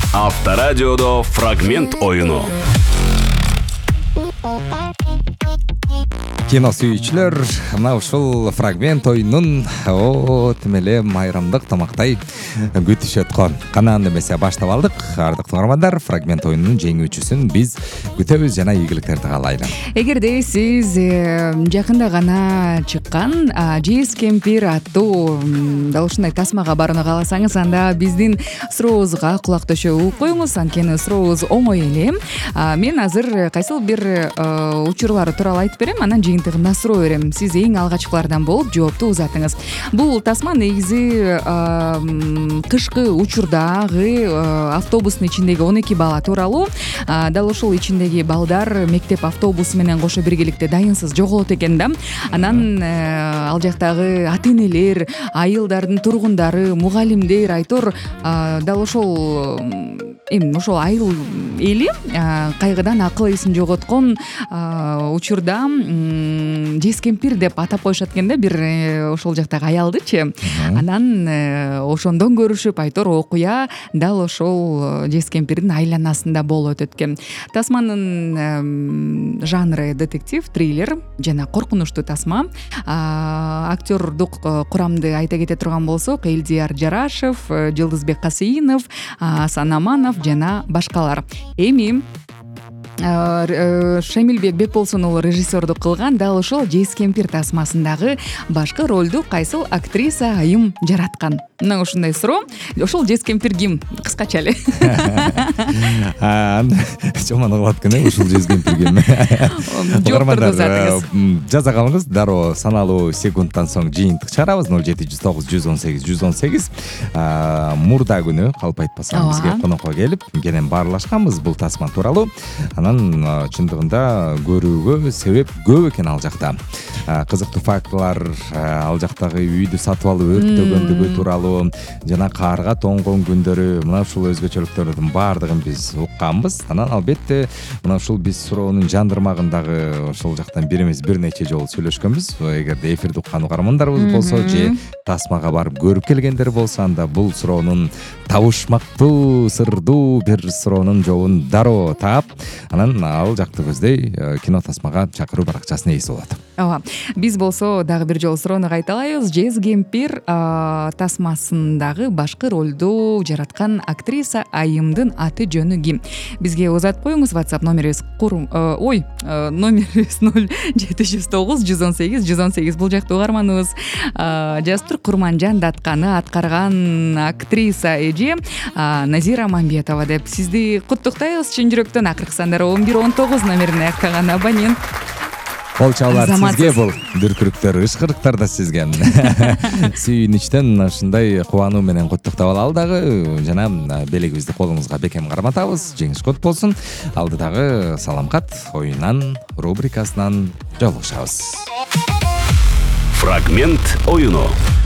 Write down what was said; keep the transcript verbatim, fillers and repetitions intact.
Авторадиодо фрагмент оюну. Кино сүйүүчүлөр, мына ушул фрагмент оюнун о тимеле майрамдык тамактай күтүшүп аткан канаан эмесе баштап алдык. Ардыктуу угармандар, фрагмент оюнунун жеңүүчүсүн биз күтөбүз жана ийгиликтерди каалайлы. Эгерде сиз жакында гана чыккан Жез кемпир аттуу дал ушундай тасмага барууну кааласаңыз, анда биздин сурообузга кулак төшөп угуп коюңуз. Анткени сурообуз оңой эле. Мен азыр кайсыл бир учурлар тууралуу айтып берем, анан жыйынтыгында суроо берем. Сиз эң алгачкылардан болуп жоопту узатыңыз. Бул тасма негизи кышкы учурдагы автобустун ичиндеги он эки бала тууралуу. Дал ушул ичиндеги балдар мектеп автобусу менен кошо биргеликте дайынсыз жоголот экен да. Анан ал жактагы ата-энелер, айылдардын тургундары, мугалимдер айтор дал ошол эми ошол айыл эли кайгыдан акыл эсин жоготкон учурда Жез кемпир деп атап коюшат экен да бир ошол жактагы аялдычы. Анан ошондон көрүшүп айтор окуя дал ошол Жез кемпирдин айланасында болуп өтөт экен. Тасманын жанры детектив, триллер жана коркунучтуу тасма. Актёрдук курамды айта кете турган болсок, Элдияр Жарашев, Жылдызбек Касыйынов, Асан Аманов жана башкалар. Эми Шемилбек Бекболсун уулу режиссердук кылган дал ошол Жез кемпир тасмасындагы башкы ролду кайсыл актриса айым жараткан? Мына ушундай суроо. Ошол Жез кемпир ким? Кыскача эле. Чомон кылат экен ушул Жез кемпир ким? Жоопторду узатыңыз. Жаза калыңыз, дароо саналуу секундтан соң жыйынтык чыгарабыз. ноль жети жүз тогуз жүз он сегиз жүз он сегиз. Мурда күнү калп айтпасам бизге конокко келип кенен баарлашканбыз бул тасма тууралуу. Анан чындыгында көрүүгө себеп көп экен ал жакта. Кызыктуу фактылар, ал жактагы үйдү сатып алып өрттөгөндүгү тууралуу жана каарга тоңгон күндөрү, мына ушул өзгөчөлүктөрдүн баардыгын биз укканбыз. Анан албетте мына ушул биз суроонун жандырмагындагы ошол жактан бир эмес бир нече жолу сүйлөшкөнбүз. Эгерде эфирди уккан угармандарыбыз болсо же тасмага барып көрүп келгендер болсо, анда бул суроонун табышмактуу, сырдуу бир суроонун жообун дароо таап, анан ал жакты көздөй кино тасмага чакыруу баракчасына ээси болот. Ооба. Биз болсо дагы бир жолу суроону кайталайбыз. Жез кемпир тасмасындагы башкы ролду жараткан актриса айымдын аты жөнү ким? Бизге узатып коюңуз. WhatsApp номерибиз ой, номерибиз ноль жети жүз тогуз жүз он сегиз жүз он сегиз. Бул жакта угарманыбыз Жастур Курманжан датканы аткарган актриса эже Назира Мамбетова деп сизди куттуктайбыз чын жүрөктөн. Акыркы сандар он бир он тогуз номерине аяктаган абонент. Ол чалар сизге, бул дүркүрүктөр, ышкырыктар да сизге. Сүйүнүчтөн ушундай кубануу менен куттуктап алалы дагы, жана белегибизди колуңузга бекем карматабыз. Жеңиш кут болсун. Алдыдагы салам кат оюнан рубрикасынан жолугушабыз. Фрагмент оюну.